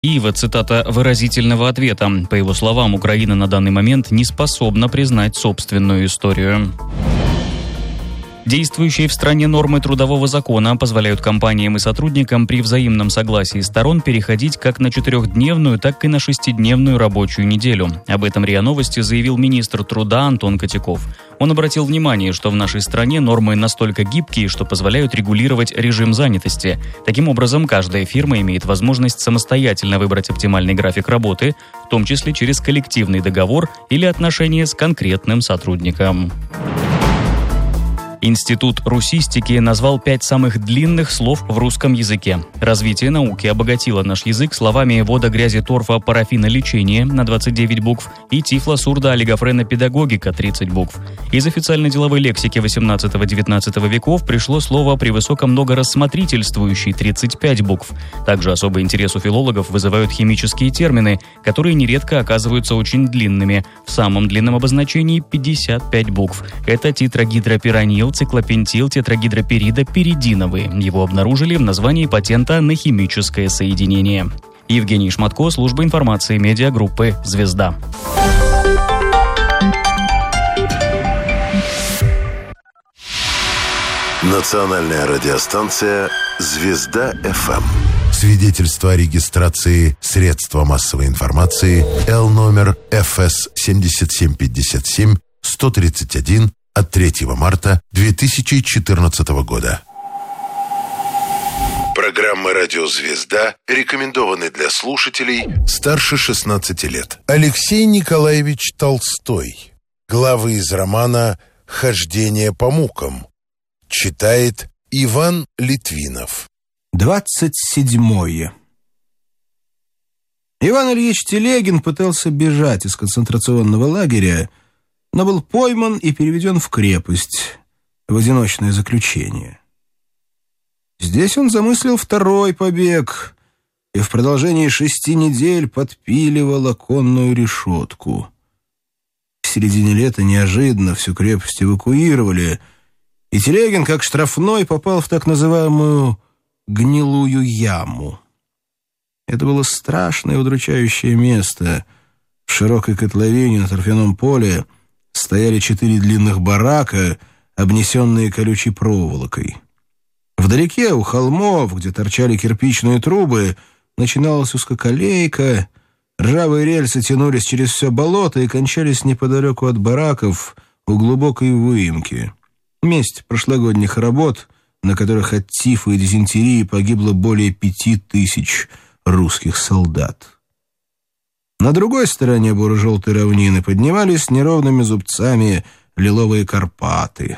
Ива, цитата выразительного ответа. По его словам, Украина на данный момент не способна признать собственную историю. Действующие в стране нормы трудового закона позволяют компаниям и сотрудникам при взаимном согласии сторон переходить как на 4-дневную, так и на 6-дневную рабочую неделю. Об этом РИА Новости заявил министр труда Антон Котяков. Он обратил внимание, что в нашей стране нормы настолько гибкие, что позволяют регулировать режим занятости. Таким образом, каждая фирма имеет возможность самостоятельно выбрать оптимальный график работы, в том числе через коллективный договор или отношения с конкретным сотрудником. Институт русистики назвал 5 самых длинных слов в русском языке. Развитие науки обогатило наш язык словами вода, грязи, торфа, парафина, лечение на 29 букв и тифла, сурда, олигофрена, педагогика 30 букв. Из официальной деловой лексики 18-19 веков пришло слово превысоко многорассмотрительствующий 35 букв. Также особый интерес у филологов вызывают химические термины, которые нередко оказываются очень длинными. В самом длинном обозначении 55 букв. Это тетрагидропиранил, циклопентил, тетрагидроперида, перидиновые. Его обнаружили в названии патента на химическое соединение. Евгений Шматко, служба информации медиагруппы «Звезда». Национальная радиостанция «Звезда ФМ». Свидетельство о регистрации средства массовой информации Л номер ФС 7757 131 от 3 марта 2014 года. Программы «Радио Звезда» рекомендованы для слушателей старше 16 лет. Алексей Николаевич Толстой. Главы из романа «Хождение по мукам». Читает Иван Литвинов. 27. Иван Ильич Телегин пытался бежать из концентрационного лагеря, но был пойман и переведен в крепость, в одиночное заключение. Здесь он замыслил второй побег и в продолжении 6 недель подпиливал оконную решетку. В середине лета неожиданно всю крепость эвакуировали, и Телегин, как штрафной, попал в так называемую «гнилую яму». Это было страшное и удручающее место. В широкой котловине на торфяном поле стояли 4 длинных барака, обнесенные колючей проволокой. Вдалеке, у холмов, где торчали кирпичные трубы, начиналась узкоколейка, ржавые рельсы тянулись через все болото и кончались неподалеку от бараков у глубокой выемки. Месть прошлогодних работ, на которых от тифа и дизентерии погибло более 5000 русских солдат. На другой стороне буро-желтой равнины поднимались неровными зубцами лиловые Карпаты.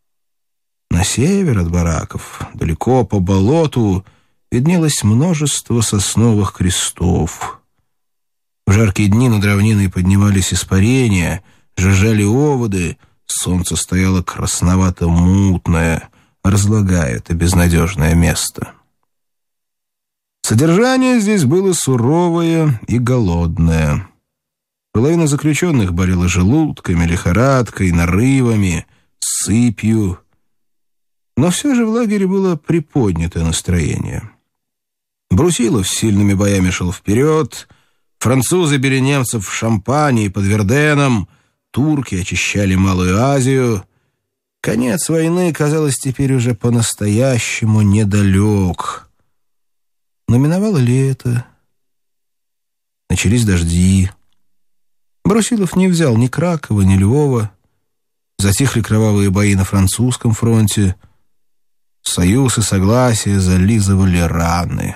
На север от бараков, далеко по болоту, виднелось множество сосновых крестов. В жаркие дни над равниной поднимались испарения, жужжали оводы, солнце стояло красновато-мутное, разлагая это безнадежное место. Содержание здесь было суровое и голодное. Половина заключенных болела желудками, лихорадкой, нарывами, сыпью. Но все же в лагере было приподнятое настроение. Брусилов с сильными боями шел вперед, французы били немцев в Шампане и под Верденом, турки очищали Малую Азию. Конец войны, казалось, теперь уже по-настоящему недалек. Но миновало лето. Начались дожди. Брусилов не взял ни Кракова, ни Львова. Затихли кровавые бои на французском фронте. Союз и согласие зализывали раны.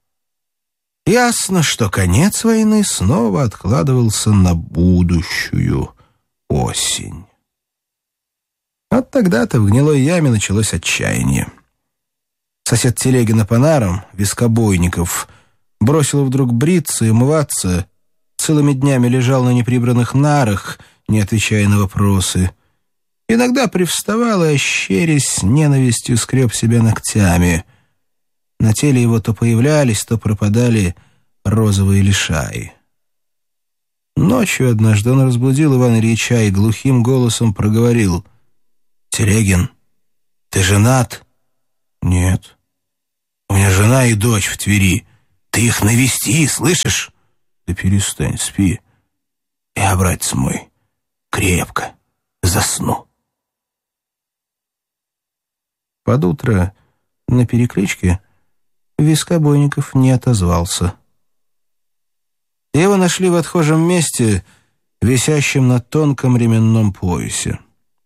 Ясно, что конец войны снова откладывался на будущую осень. Вот тогда-то в гнилой яме началось отчаяние. Сосед Телегина по нарам, Вискобойников, бросил вдруг бриться и умываться, целыми днями лежал на неприбранных нарах, не отвечая на вопросы. Иногда привставал и, ощерясь, с ненавистью скреб себя ногтями. На теле его то появлялись, то пропадали розовые лишаи. Ночью однажды он разбудил Ивана Ильича и глухим голосом проговорил: «Телегин, ты женат?» «Нет». «У меня жена и дочь в Твери. Ты их навести, слышишь? Да перестань, спи. Я, братец мой, крепко засну. Под утро на перекличке Вискобойников не отозвался. Его нашли в отхожем месте, висящем на тонком ременном поясе.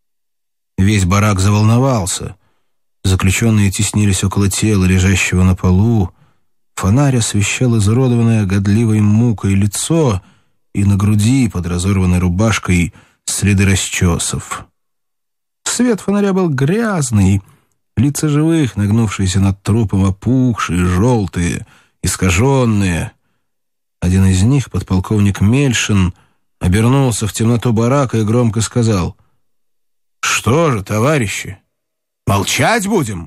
Весь барак заволновался. Заключенные теснились около тела, лежащего на полу. Фонарь освещал изуродованное годливой мукой лицо, и на груди под разорванной рубашкой следы расчесов. Свет фонаря был грязный, лица живых, нагнувшиеся над трупом, опухшие, желтые, искаженные. Один из них, подполковник Мельшин, обернулся в темноту барака и громко сказал: «Что же, товарищи, молчать будем?»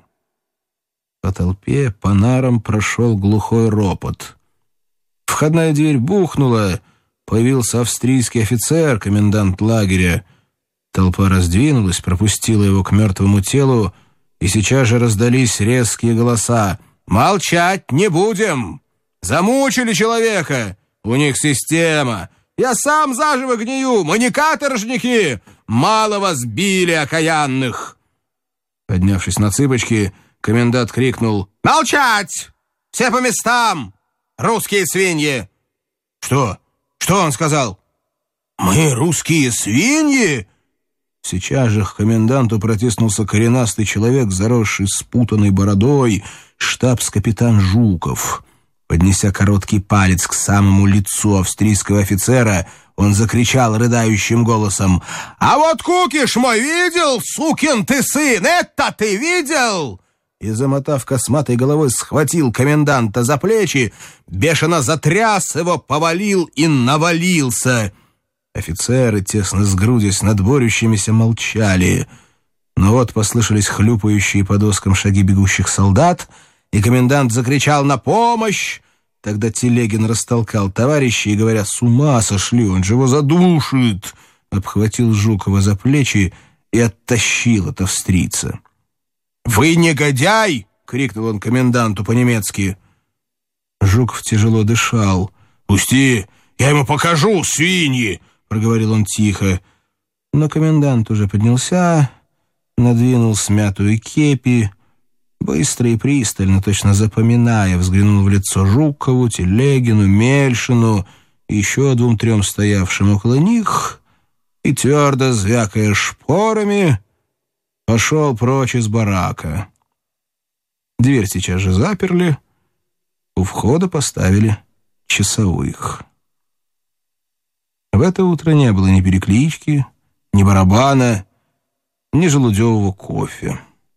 По толпе по нарам прошел глухой ропот. Входная дверь бухнула, появился австрийский офицер, комендант лагеря. Толпа раздвинулась, пропустила его к мертвому телу, и сейчас же раздались резкие голоса: «Молчать не будем! Замучили человека! У них система! Я сам заживо гнию! Мы не каторжники! Мало вас били, окаянных!» Поднявшись на цыпочки, комендант крикнул: «Молчать! Все по местам! Русские свиньи!» «Что? Что он сказал?» «Мы русские свиньи?» Сейчас же к коменданту протиснулся коренастый человек, заросший спутанной бородой, штабс-капитан Жуков. Поднеся короткий палец к самому лицу австрийского офицера, он закричал рыдающим голосом: «А вот кукиш мой видел, сукин ты сын, это ты видел?» И, замотав косматой головой, схватил коменданта за плечи, бешено затряс его, повалил и навалился. Офицеры, тесно сгрудясь над борющимися, молчали. Но вот послышались хлюпающие по доскам шаги бегущих солдат, и комендант закричал на помощь. Тогда Телегин растолкал товарищей и, говоря: «С ума сошли, он же его задушит!» обхватил Жукова за плечи и оттащил от австрийца. «Вы негодяй!» — крикнул он коменданту по-немецки. Жуков тяжело дышал. «Пусти, я ему покажу, свиньи!» — проговорил он тихо. Но комендант уже поднялся, надвинул смятую кепи, быстро и пристально, точно запоминая, взглянул в лицо Жукову, Телегину, Мельшину и еще 2-3 стоявшим около них и, твердо звякая шпорами, пошел прочь из барака. Дверь сейчас же заперли, у входа поставили часовых. В это утро не было ни переклички, ни барабана, ни желудевого кофе.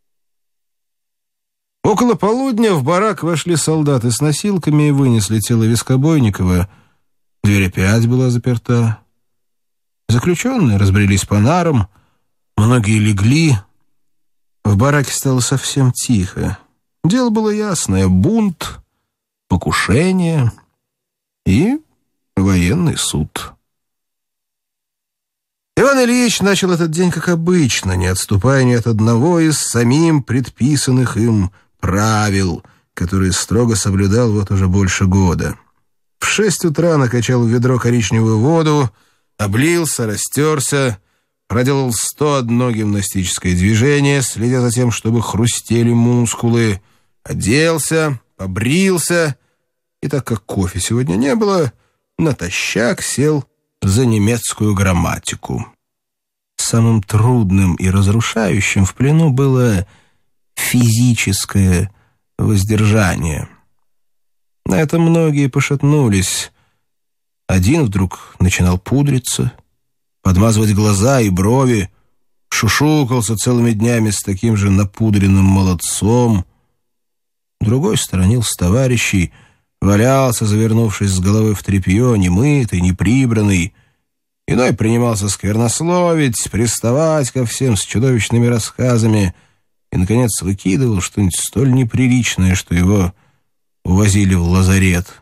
Около полудня в барак вошли солдаты с носилками и вынесли тело Вискобойникова. Дверь опять была заперта. Заключенные разбрелись по нарам, многие легли. В бараке стало совсем тихо. Дело было ясное: бунт, покушение и военный суд. Иван Ильич начал этот день как обычно, не отступая ни от одного из самим предписанных им правил, которые строго соблюдал вот уже больше года. В 6 утра накачал в ведро коричневую воду, облился, растерся, проделал 101 гимнастическое движение, следя за тем, чтобы хрустели мускулы, оделся, побрился, и так как кофе сегодня не было, натощак сел за немецкую грамматику. Самым трудным и разрушающим в плену было физическое воздержание. На это многие пошатнулись. Один вдруг начинал пудриться, подмазывать глаза и брови, шушукался целыми днями с таким же напудренным молодцом. Другой сторонился товарищей, валялся, завернувшись с головы в тряпье, немытый, неприбранный. Иной принимался сквернословить, приставать ко всем с чудовищными рассказами и, наконец, выкидывал что-нибудь столь неприличное, что его увозили в лазарет.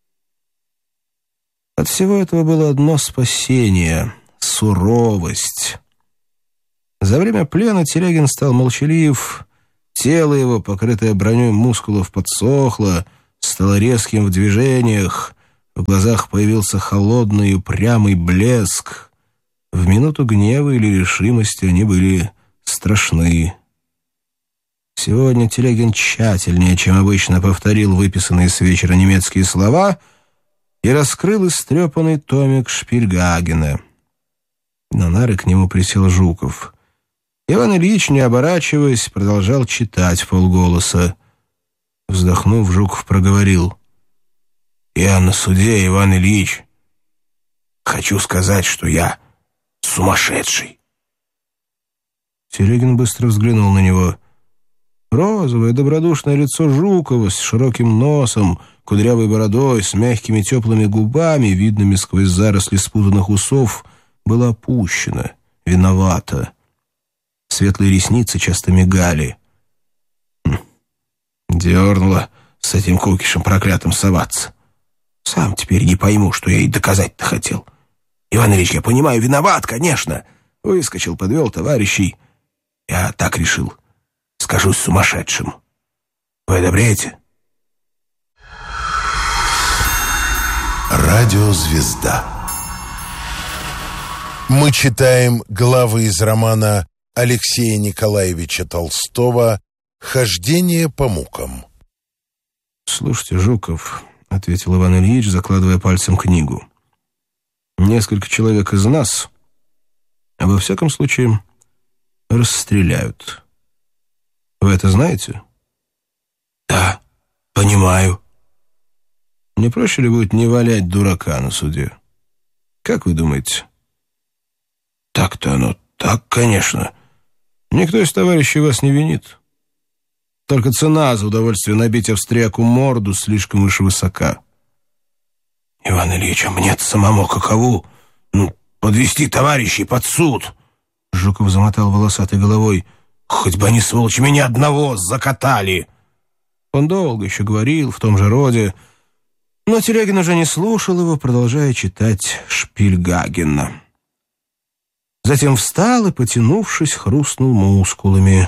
От всего этого было одно спасение — суровость. За время плена Телегин стал молчалив, тело его, покрытое броней мускулов, подсохло, стало резким в движениях, в глазах появился холодный и упрямый блеск. В минуту гнева или решимости они были страшны. Сегодня Телегин тщательнее, чем обычно, повторил выписанные с вечера немецкие слова и раскрыл истрепанный томик Шпильгагена. На нары к нему присел Жуков. Иван Ильич, не оборачиваясь, продолжал читать вполголоса. Вздохнув, Жуков проговорил: «Я на суде, Иван Ильич, хочу сказать, что я сумасшедший». Телегин быстро взглянул на него. Розовое добродушное лицо Жукова с широким носом, кудрявой бородой, с мягкими теплыми губами, видными сквозь заросли спутанных усов, было опущено, виновато. Светлые ресницы часто мигали. Дернуло с этим кукишем проклятым соваться. Сам теперь не пойму, что я ей доказать-то хотел. Иван Ильич, я понимаю, виноват, конечно. Выскочил, подвел товарищей. Я так решил. Скажусь сумасшедшим. Вы одобряете? Радиозвезда. Мы читаем главы из романа Алексея Николаевича Толстого «Хождение по мукам». «Слушайте, Жуков», — ответил Иван Ильич, закладывая пальцем книгу, «несколько человек из нас, а во всяком случае, расстреляют. Вы это знаете?» «Да, понимаю». «Не проще ли будет не валять дурака на суде? Как вы думаете?» «Так-то оно так, конечно. Никто из товарищей вас не винит. Только цена за удовольствие набить австрияку морду слишком уж высока». «Иван Ильич, а мне-то самому какову? Подвести товарищей под суд?» Жуков замотал волосатой головой. «Хоть бы они, сволочи, меня одного закатали!» Он долго еще говорил в том же роде, но Телегин уже не слушал его, продолжая читать Шпильгагена. Затем встал и, потянувшись, хрустнул мускулами.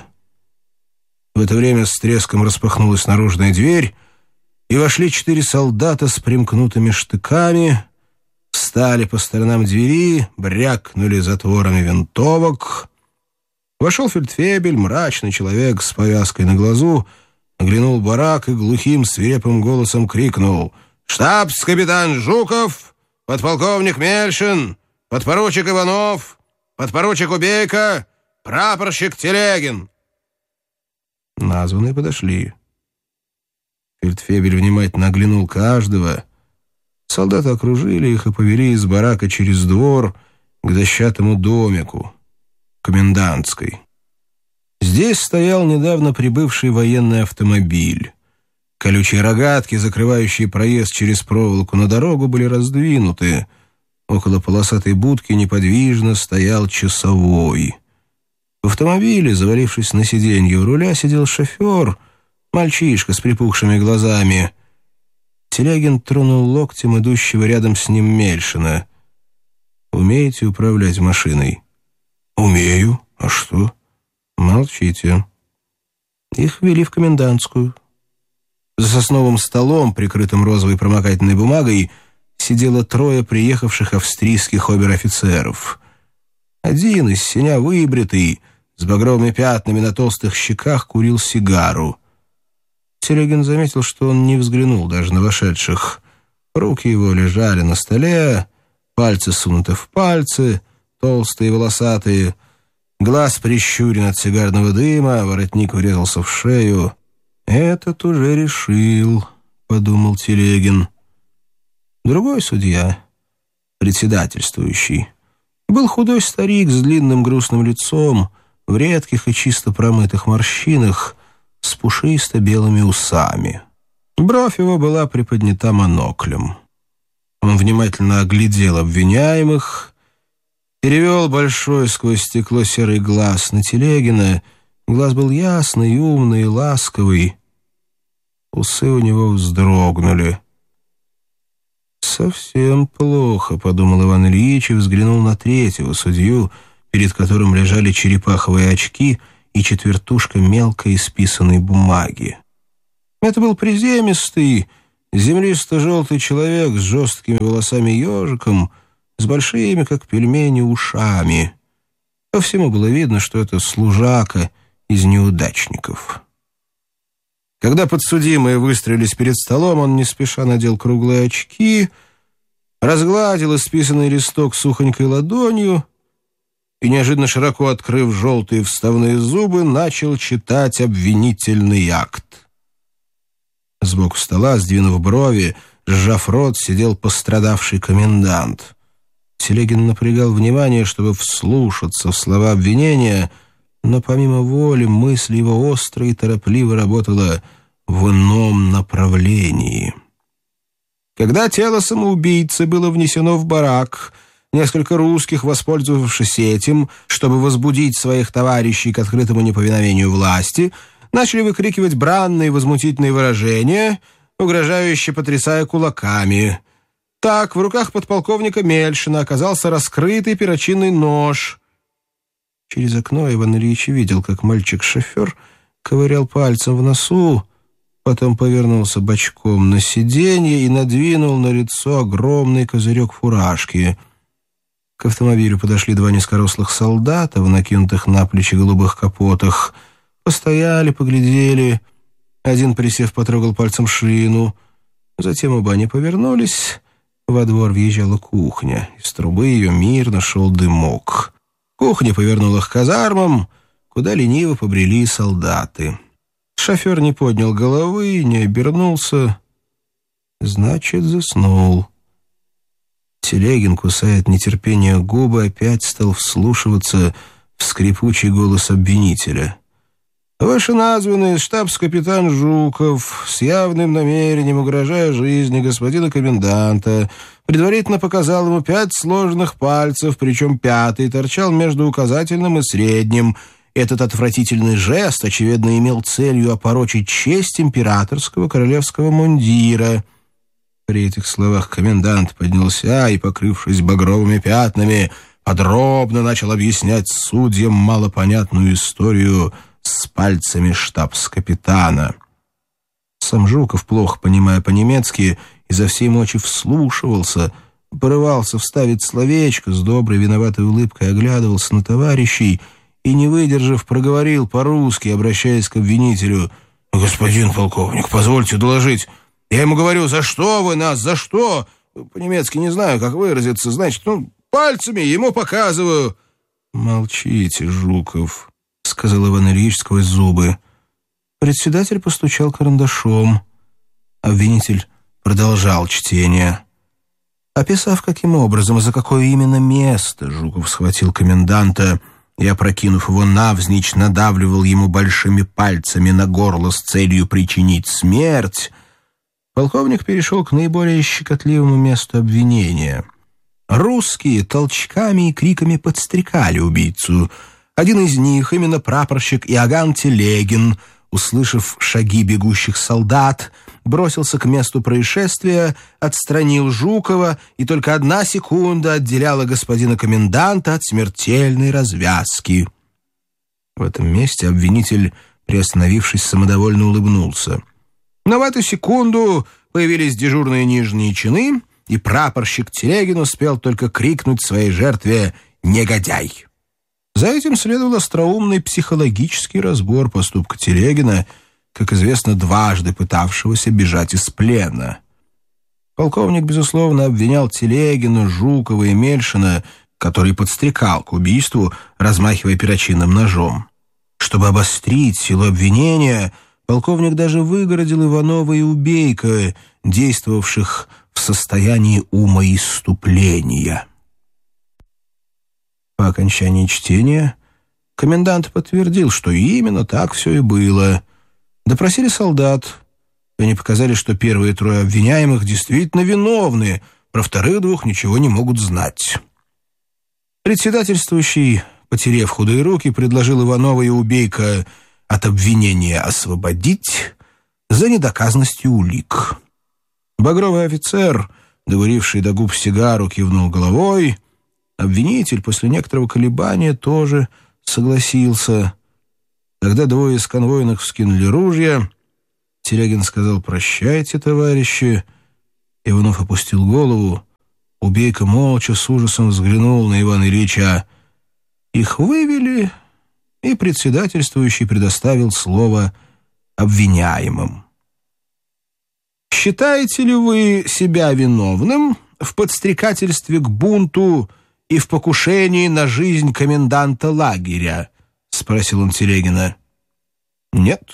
В это время с треском распахнулась наружная дверь, и вошли 4 солдата с примкнутыми штыками, встали по сторонам двери, брякнули затворами винтовок. Вошел фельдфебель, мрачный человек с повязкой на глазу, оглянул барак и глухим свирепым голосом крикнул: «Штабс-капитан Жуков, подполковник Мельшин, подпоручик Иванов, подпоручик Убейко, прапорщик Телегин». Названные подошли. Фельдфебель внимательно оглянул каждого. Солдаты окружили их и повели из барака через двор к дощатому домику, комендантской. Здесь стоял недавно прибывший военный автомобиль. Колючие рогатки, закрывающие проезд через проволоку на дорогу, были раздвинуты. Около полосатой будки неподвижно стоял часовой. В автомобиле, завалившись на сиденье у руля, сидел шофер, мальчишка с припухшими глазами. Телегин тронул локтем идущего рядом с ним Мельшина. «Умеете управлять машиной?» «Умею. А что?» «Молчите». Их ввели в комендантскую. За сосновым столом, прикрытым розовой промокательной бумагой, сидело 3 приехавших австрийских обер-офицеров. Один, из синя выбритый, с багровыми пятнами на толстых щеках, курил сигару. Телегин заметил, что он не взглянул даже на вошедших. Руки его лежали на столе, пальцы сунуты в пальцы, толстые и волосатые, глаз прищурен от сигарного дыма, воротник врезался в шею. «Этот уже решил», — подумал Телегин. Другой судья, председательствующий, был худой старик с длинным грустным лицом, в редких и чисто промытых морщинах, с пушисто-белыми усами. Бровь его была приподнята моноклем. Он внимательно оглядел обвиняемых, перевел большой сквозь стекло серый глаз на Телегина. Глаз был ясный, умный и ласковый. Усы у него вздрогнули. «Совсем плохо», — подумал Иван Ильич и взглянул на 3-го судью, перед которым лежали черепаховые очки и четвертушка мелко исписанной бумаги. Это был приземистый, Землисто-желтый человек с жесткими волосами-ежиком, с большими, как пельмени, ушами. По всему было видно, что это служака из неудачников. Когда подсудимые выстроились перед столом, он не спеша надел круглые очки, разгладил исписанный листок сухонькой ладонью и, неожиданно широко открыв желтые вставные зубы, начал читать обвинительный акт. Сбоку стола, сдвинув брови, сжав рот, сидел пострадавший комендант. Телегин напрягал внимание, чтобы вслушаться в слова обвинения, но помимо воли мысль его остро и торопливо работала в ином направлении. Когда тело самоубийцы было внесено в барак, несколько русских, воспользовавшись этим, чтобы возбудить своих товарищей к открытому неповиновению власти, начали выкрикивать бранные и возмутительные выражения, угрожающе потрясая кулаками. Так в руках подполковника Мельшина оказался раскрытый перочинный нож. Через окно Иван Ильич видел, как мальчик-шофер ковырял пальцем в носу, потом повернулся бочком на сиденье и надвинул на лицо огромный козырек фуражки. К автомобилю подошли два низкорослых солдата в накинутых на плечи голубых капотах. Постояли, поглядели. Один, присев, потрогал пальцем шину. Затем оба они повернулись. Во двор въезжала кухня. Из трубы ее мирно шел дымок. Кухня повернула к казармам, куда лениво побрели солдаты. Шофер не поднял головы, не обернулся. Значит, заснул. Телегин, кусая от нетерпения губы, опять стал вслушиваться в скрипучий голос обвинителя. «Вышеназванный штабс-капитан Жуков, с явным намерением угрожая жизни господина коменданта, предварительно показал ему 5 сложенных пальцев, причем 5-й торчал между указательным и средним. Этот отвратительный жест, очевидно, имел целью опорочить честь императорского королевского мундира». При этих словах комендант поднялся и, покрывшись багровыми пятнами, подробно начал объяснять судьям малопонятную историю с пальцами штабс-капитана. Сам Жуков, плохо понимая по-немецки, изо всей мочи вслушивался, порывался вставить словечко, с доброй виноватой улыбкой оглядывался на товарищей и, не выдержав, проговорил по-русски, обращаясь к обвинителю: «Господин полковник, позвольте доложить. Я ему говорю: за что вы нас, за что? По-немецки не знаю, как выразиться. Значит, пальцами ему показываю». «Молчите, Жуков», — сказал Иван Ильич сквозь зубы. Председатель постучал карандашом. Обвинитель продолжал чтение. Описав, каким образом и за какое именно место Жуков схватил коменданта и, опрокинув его навзничь, надавливал ему большими пальцами на горло с целью причинить смерть, полковник перешел к наиболее щекотливому месту обвинения. Русские толчками и криками подстрекали убийцу. Один из них, именно прапорщик Иоганн Телегин, услышав шаги бегущих солдат, бросился к месту происшествия, отстранил Жукова, и только 1 секунда отделяла господина коменданта от смертельной развязки. В этом месте обвинитель, приостановившись, самодовольно улыбнулся. Но в эту секунду появились дежурные нижние чины, и прапорщик Телегин успел только крикнуть своей жертве «Негодяй!». За этим следовал остроумный психологический разбор поступка Телегина, как известно, дважды пытавшегося бежать из плена. Полковник, безусловно, обвинял Телегина, Жукова и Мельшина, который подстрекал к убийству, размахивая перочинным ножом. Чтобы обострить силу обвинения, полковник даже выгородил Иванова и Убейка, действовавших в состоянии умоисступления. По окончании чтения комендант подтвердил, что именно так все и было. Допросили солдат. Они показали, что первые 3 обвиняемых действительно виновны, про вторых 2 ничего не могут знать. Председательствующий, потеряв худые руки, предложил Иванова и Убейка от обвинения освободить за недоказанностью улик. Багровый офицер, докуривший до губ сигару, кивнул головой. Обвинитель после некоторого колебания тоже согласился. Тогда 2 из конвойных вскинули ружья, Телегин сказал: «Прощайте, товарищи». Иванов опустил голову. Убейка молча с ужасом взглянул на Ивана Ильича. Их вывели, и председательствующий предоставил слово обвиняемым. «Считаете ли вы себя виновным в подстрекательстве к бунту и в покушении на жизнь коменданта лагеря?» — спросил он Телегина. «Нет».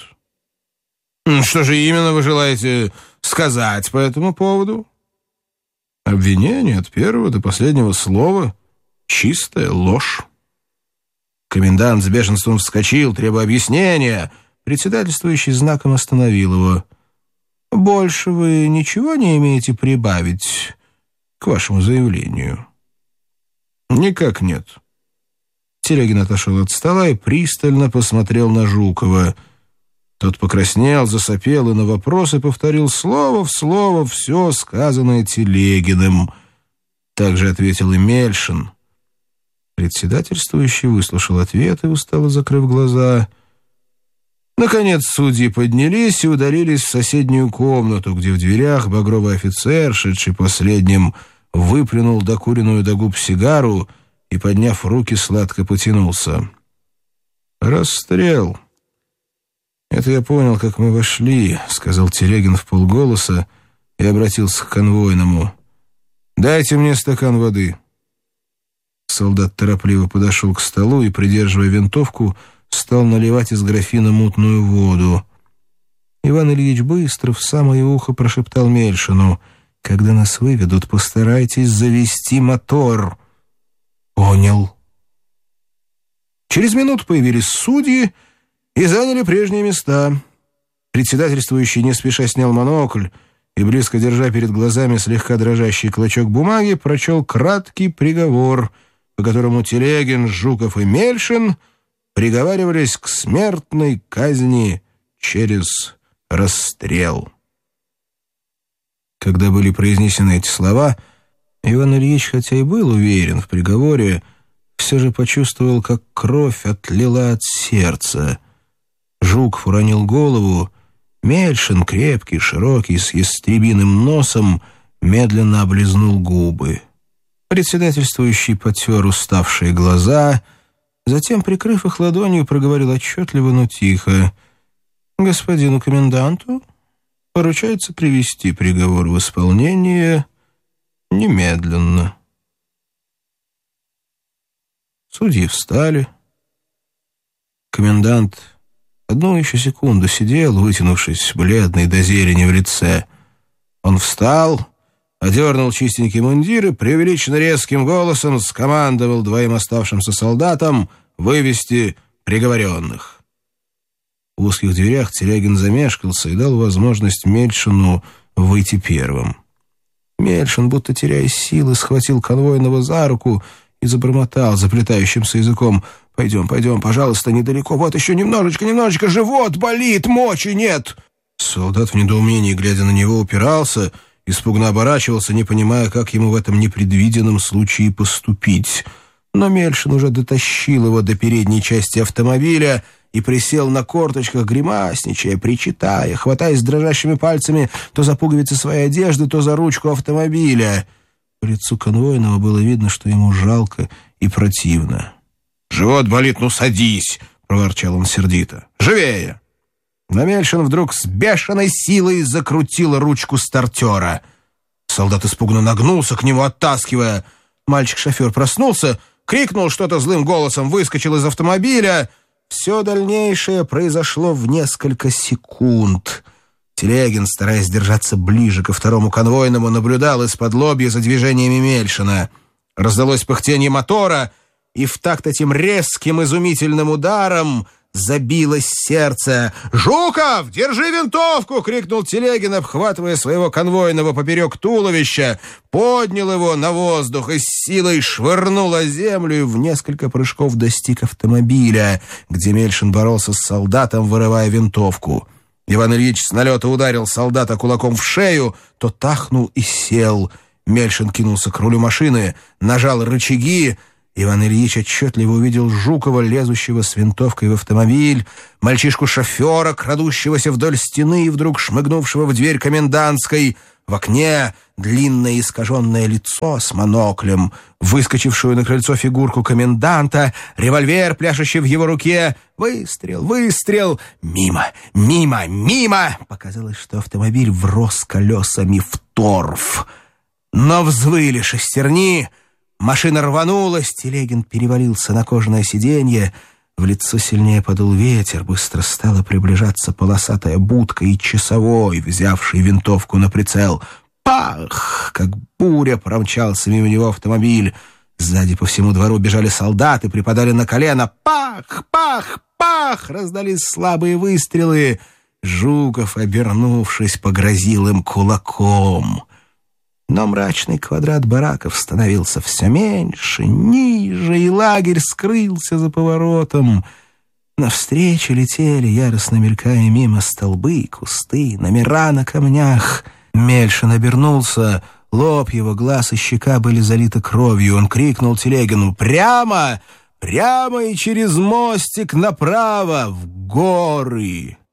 «Что же именно вы желаете сказать по этому поводу?» «Обвинение от первого до последнего слова — чистая ложь». Комендант с бешенством вскочил, требуя объяснения. Председательствующий знаком остановил его. «Больше вы ничего не имеете прибавить к вашему заявлению?» «Никак нет». Телегин отошел от стола и пристально посмотрел на Жукова. Тот покраснел, засопел и на вопросы повторил слово в слово все сказанное Телегиным. Также ответил и Мельшин. Председательствующий выслушал ответы, устало закрыв глаза. Наконец судьи поднялись и удалились в соседнюю комнату, где в дверях багровый офицер, шедший последним, выплюнул докуренную до губ сигару и, подняв руки, сладко потянулся. «Расстрел. Это я понял, как мы вошли», — сказал Телегин вполголоса и обратился к конвойному. «Дайте мне стакан воды». Солдат торопливо подошел к столу и, придерживая винтовку, стал наливать из графина мутную воду. Иван Ильич быстро в самое ухо прошептал Мельшину: «Когда нас выведут, постарайтесь завести мотор». «Понял». Через минуту появились судьи и заняли прежние места. Председательствующий не спеша снял монокль и, близко держа перед глазами слегка дрожащий клочок бумаги, прочел краткий приговор, по которому Телегин, Жуков и Мельшин приговаривались к смертной казни через расстрел. Когда были произнесены эти слова, Иван Ильич, хотя и был уверен в приговоре, все же почувствовал, как кровь отлила от сердца. Жуков уронил голову, Мельшин, крепкий, широкий, с ястребиным носом, медленно облизнул губы. Председательствующий потер уставшие глаза, затем, прикрыв их ладонью, проговорил отчетливо, но тихо: «Господину коменданту поручается привести приговор в исполнение немедленно». Судьи встали. Комендант одну еще секунду сидел, вытянувшись, бледный до зелени в лице. Он встал, одернул чистенький мундир и преувеличенно резким голосом скомандовал двоим оставшимся солдатам вывести приговоренных. В узких дверях Телегин замешкался и дал возможность Мельшину выйти первым. Мельшин, будто теряя силы, схватил конвойного за руку и забормотал заплетающимся языком: «Пойдем, пойдем, пожалуйста, недалеко. Вот еще немножечко, живот болит, мочи нет». Солдат в недоумении, глядя на него, упирался, испуганно оборачивался, не понимая, как ему в этом непредвиденном случае поступить. Но Мельшин уже дотащил его до передней части автомобиля и присел на корточках, гримасничая, причитая, хватаясь дрожащими пальцами то за пуговицы своей одежды, то за ручку автомобиля. По лицу конвойного было видно, что ему жалко и противно. «Живот болит, ну садись!» — проворчал он сердито. «Живее!» Но Мельшин вдруг с бешеной силой закрутил ручку стартера. Солдат испуганно нагнулся к нему, оттаскивая. Мальчик-шофер проснулся, крикнул что-то злым голосом, выскочил из автомобиля. Все дальнейшее произошло в несколько секунд. Телегин, стараясь держаться ближе ко второму конвойному, наблюдал из-под лобья за движениями Мельшина. Раздалось пыхтение мотора, и в такт этим резким изумительным ударом забилось сердце. «Жуков, держи винтовку!» — крикнул Телегин, обхватывая своего конвойного поперек туловища, поднял его на воздух и с силой швырнул о землю и в несколько прыжков достиг автомобиля, где Мельшин боролся с солдатом, вырывая винтовку. Иван Ильич с налета ударил солдата кулаком в шею, тот ахнул и сел. Мельшин кинулся к рулю машины, нажал рычаги, Иван Ильич отчетливо увидел Жукова, лезущего с винтовкой в автомобиль, мальчишку-шофера, крадущегося вдоль стены и вдруг шмыгнувшего в дверь комендантской. В окне длинное искаженное лицо с моноклем, выскочившую на крыльцо фигурку коменданта, револьвер, пляшущий в его руке. Выстрел, выстрел! Мимо, мимо, мимо! Показалось, что автомобиль врос колесами в торф. Но взвыли шестерни. Машина рванулась, Телегин перевалился на кожаное сиденье. В лицо сильнее подул ветер, быстро стала приближаться полосатая будка и часовой, взявший винтовку на прицел. Пах! Как буря промчался мимо него автомобиль. Сзади по всему двору бежали солдаты, припадали на колено. Пах! Пах! Пах! Раздались слабые выстрелы. Жуков, обернувшись, погрозил им кулаком. Но мрачный квадрат бараков становился все меньше, ниже, и лагерь скрылся за поворотом. Навстречу летели, яростно мелькая мимо, столбы, кусты, номера на камнях. Мельшин обернулся, лоб его, глаз и щека были залиты кровью. Он крикнул Телегину: «Прямо! Прямо и через мостик направо, в горы!»